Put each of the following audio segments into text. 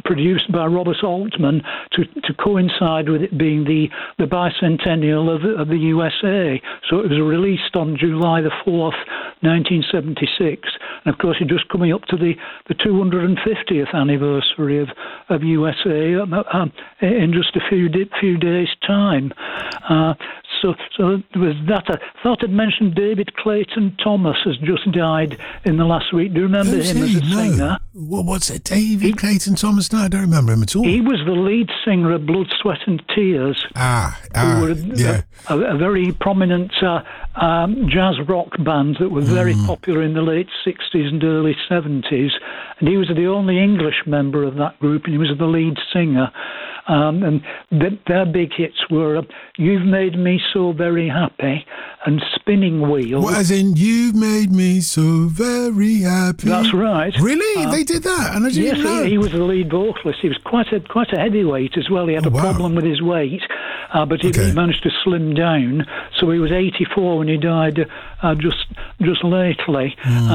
produced by Robert Altman to coincide with it being the bicentennial of the USA. So it was released on July the 4th, 1976. And of course, it's just coming up to the 250th anniversary of USA in just a few days' time. So there was that. I thought I'd mentioned David Clayton Thomas has just died in the last week. Do you remember him as a singer? What's it? David Clayton Thomas? No, I don't remember him at all. He was the lead singer of Blood, Sweat and Tears. Who were a very prominent jazz rock band that were very popular in the late 60s and early 70s. And he was the only English member of that group, and he was the lead singer. And their big hits were You've Made Me So Very Happy and Spinning Wheel. Well, as in, You've Made Me So Very Happy. That's right. Really? They did that? And I didn't know. He was the lead vocalist. He was quite a heavyweight as well. He had a problem with his weight, but he managed to slim down. So he was 84 when he died just lately.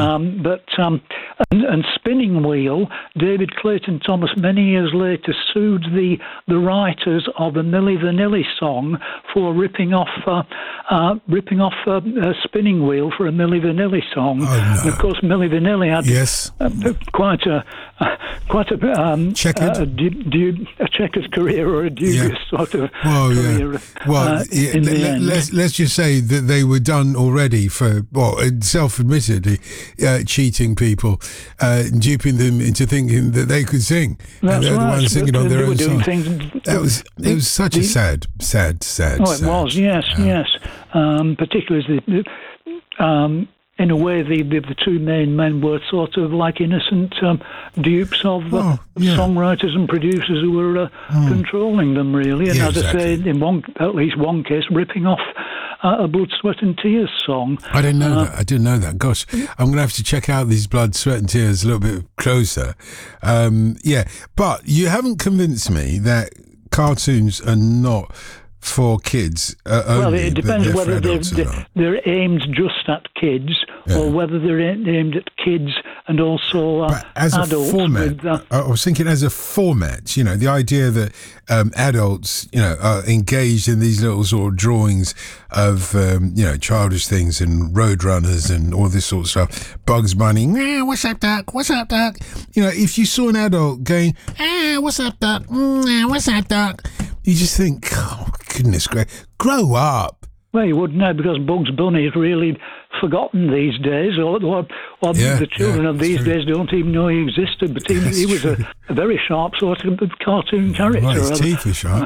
And Spinning Wheel, David Clayton Thomas many years later sued the writers of a Milli Vanilli song for ripping off Spinning Wheel for a Milli Vanilli song. Oh, no. And of course, Milli Vanilli had quite a checkered career, or a dubious sort of career. Let's just say that they were done already for self-admittedly cheating people, duping them into thinking that they could sing. That's and they're the ones singing on their own song. It was such a sad. Oh, it was. Yes. Particularly in a way, the two main men were sort of like innocent dupes of songwriters and producers who were controlling them, really. And as I say, in at least one case, ripping off a Blood, Sweat and Tears song. I didn't know that. I didn't know that. Gosh, I'm going to have to check out these Blood, Sweat and Tears a little bit closer. But you haven't convinced me that cartoons are not for kids only. Well, it depends whether they're aimed just at kids or whether they're aimed at kids and also as adults. A format, I was thinking as a format, the idea that adults, are engaged in these little sort of drawings of, childish things and Roadrunners and all this sort of stuff. Bugs Bunny, what's up, Duck? What's up, Duck? If you saw an adult going, what's up, Duck? What's up, Duck? You just think, oh, goodness gracious, grow up. Well, you wouldn't know, because Bugs Bunny is really forgotten these days, or the children of these days don't even know he existed, but he was a very sharp sort of cartoon character. Right, his teeth were sharp.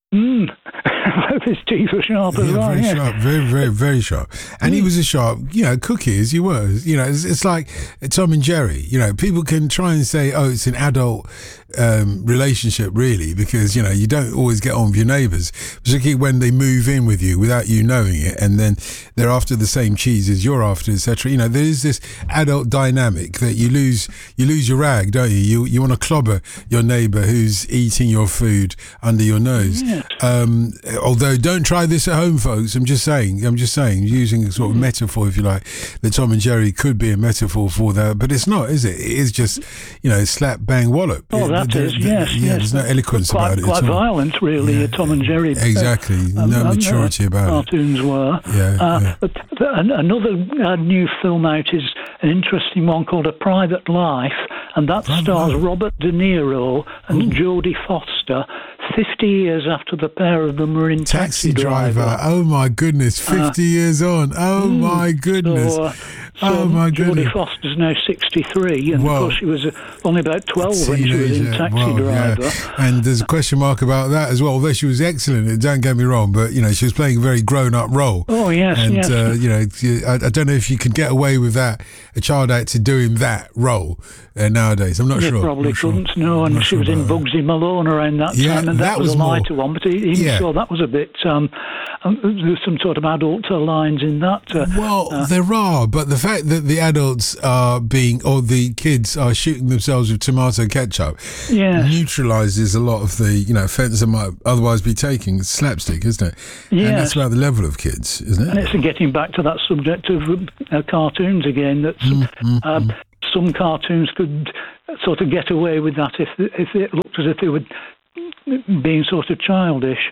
His teeth were sharp as well. Very sharp, very, very, very sharp. And he was a sharp, cookie as he was. It's like Tom and Jerry. People can try and say, oh, it's an adult relationship, really, because, you don't always get on with your neighbours, particularly when they move in with you without you knowing it, and then they're after the same cheese as you're after, etc. There is this adult dynamic that you lose your rag, don't you? You want to clobber your neighbour who's eating your food under your nose. Yes. Although, don't try this at home, folks. I'm just saying, using a sort of metaphor, if you like, that Tom and Jerry could be a metaphor for that, but it's not, is it? It is just, slap, bang, wallop. Oh, that is, yes. There's no eloquence about it. Quite violent, really, Tom and Jerry. Exactly, no maturity about cartoons it. Were. But another new film out is an interesting one called A Private Life, and that stars Robert De Niro and Jodie Foster, 50 years after the pair of them were in Taxi Driver. Oh my goodness, 50 years on. Oh my goodness. So Jodie Foster's now 63, and of course she was only about 12 when she was in Taxi Driver. Yeah. And there's a question mark about that as well, although she was excellent, don't get me wrong, but she was playing a very grown-up role. Oh, yes, and, I don't know if you can get away with that, a child actor doing that role nowadays. I'm not sure. Probably couldn't, no, and she was in Bugsy Malone around that time, and that was a lighter one, but even so, that was a bit, there's some sort of adult lines in that. There are, but the fact that the adults are or the kids are shooting themselves with tomato ketchup neutralises a lot of the, offence they might otherwise be taking. It's slapstick, isn't it? Yes. And that's about the level of kids, isn't it? And it's getting back to that subject of cartoons again, that some cartoons could sort of get away with that if it looked as if they were being sort of childish.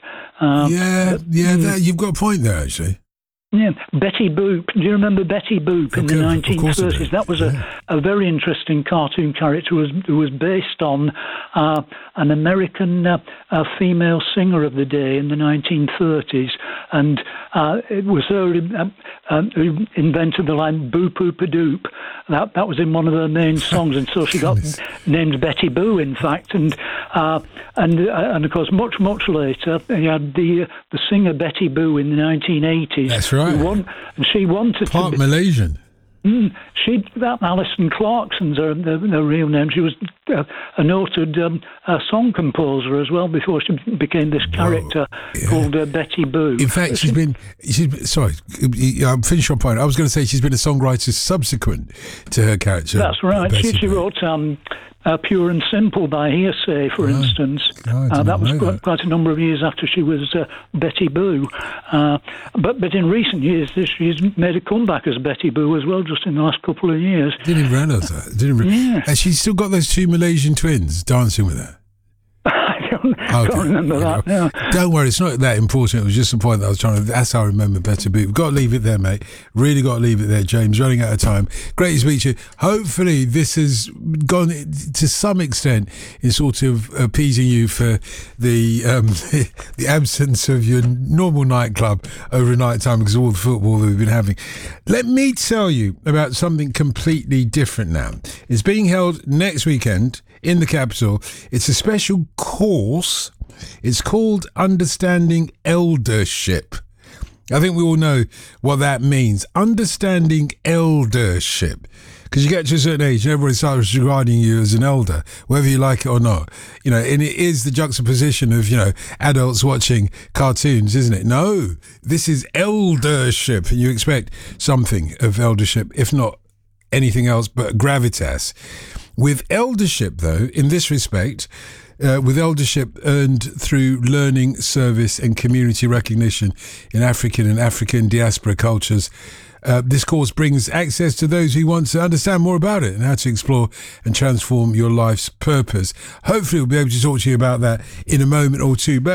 You've got a point there, actually. Yeah, Betty Boop. Do you remember Betty Boop in the 1930s? That was a very interesting cartoon character who was based on an American female singer of the day in the 1930s, and it was her who invented the line "Boop Oop a Doop." That was in one of her main songs, and so she got named Betty Boo, in fact. And of course, much later, you had the singer Betty Boo in the 1980s. That's right. And she wanted part to be Malaysian. Alison Clarkson's her real name. She was a noted song composer as well before she became this character called Betty Boo. In fact, she's been. Sorry, finish your point. I was going to say she's been a songwriter subsequent to her character. That's right. She wrote Pure and Simple by Hearsay, for instance. That was quite a number of years after she was Betty Boo. But in recent years, she's made a comeback as Betty Boo as well, just in the last couple of years. Didn't even realise that. And she's still got those two Malaysian twins dancing with her. I can't remember that. No. Don't worry, it's not that important. It was just the point that I was trying to. That's how I remember Betty Boo. We've got to leave it there, mate. Really got to leave it there, James. Running out of time. Great to speak to you. Hopefully, this has gone to some extent in sort of appeasing you for the absence of your normal nightclub over night time because of all the football that we've been having. Let me tell you about something completely different now. It's being held next weekend in the capital. It's a special course. It's called Understanding Eldership. I think we all know what that means. Understanding eldership. Because you get to a certain age and everybody starts regarding you as an elder, whether you like it or not. You know, and it is the juxtaposition of, you know, adults watching cartoons, isn't it? No, this is eldership. And you expect something of eldership, if not anything else but gravitas. With eldership, though, in this respect, with eldership earned through learning, service and community recognition in African and African diaspora cultures, this course brings access to those who want to understand more about it and how to explore and transform your life's purpose. Hopefully we'll be able to talk to you about that in a moment or two. But